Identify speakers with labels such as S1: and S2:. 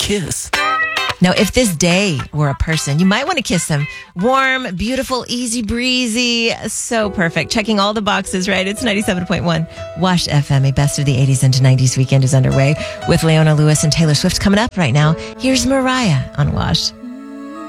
S1: kiss.
S2: Now, if this day were a person, you might want to kiss them. Warm, beautiful, easy breezy. So perfect. Checking all the boxes, right? It's 97.1 Wash FM. A best of the 80s into 90s weekend is underway with Leona Lewis and Taylor Swift coming up right now. Here's Mariah on Wash.